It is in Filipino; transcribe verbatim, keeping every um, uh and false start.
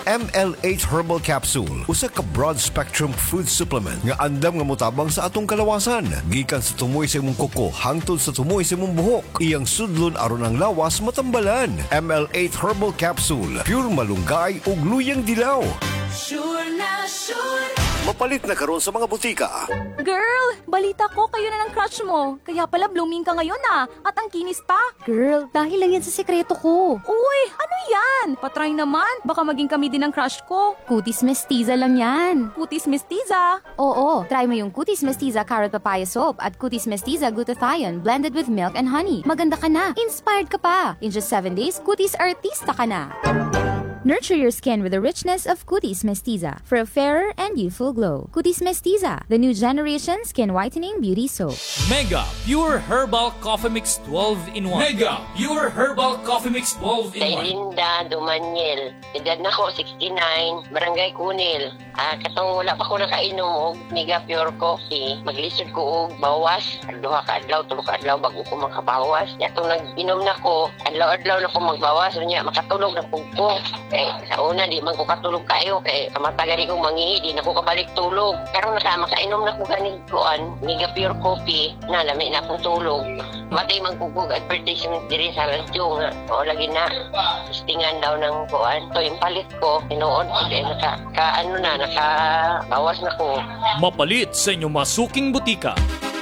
M L H Herbal Capsule usa ka broad spectrum food supplement nga andam nga motabang sa atong kalawasan gikan sa tumoy sa imong kuko hangtod sa tumoy sa imong buhok. Iyang sudlon aron ang lawas matambalan. M L H Herbal Capsule, pure malunggay ug luyang dilaw. Sure na sure. Mapalit na karon sa mga butika. Girl, balita ko kayo na ng crush mo. Kaya pala blooming ka ngayon ah. At ang kinis pa. Girl, dahil lang yan sa sekreto ko. Uy, ano yan? Patry naman. Baka maging kami din ang crush ko. Cutis Mestiza lang yan. Cutis Mestiza. Oo, try mo yung Cutis Mestiza Carrot Papaya Soap at Cutis Mestiza Glutathione blended with milk and honey. Maganda ka na. Inspired ka pa. In just seven days, Cutis Artista ka na. Nurture your skin with the richness of Cutis Mestiza for a fairer and youthful glow. Cutis Mestiza, the new generation skin whitening beauty soap. Mega Pure Herbal Coffee Mix twelve in one. Mega Pure Herbal Coffee Mix twelve in one. Kay Linda Dumaniel. Edad na ko, sixty-nine, Barangay Kunil. Ah, katong wala pa ko nakainom og Mega Pure Coffee. Maglisod ko og bawas. Duha ka adlaw, tulo ka adlaw bago ko makabawas. Yatong nag-inom na ko, adlaw-adlaw na ko magbawas. Nya makatulog na pugpo. Eh, sa una, di man ko katulog kayo. Eh, kamatagali kong mangihi, di na ko kabalik tulog. Pero nasa makainom na ko ganig koan, Mega Pure Coffee, na lami na akong tulog. Matay magkukug advertisement diri sa radyo nga. O, lagi na. Istingan daw ng koan. So, yung palit ko, tinuod ko. Eh, naka, ka, ano na, naka, bawas na ko. Mapalit sa inyong masuking butika.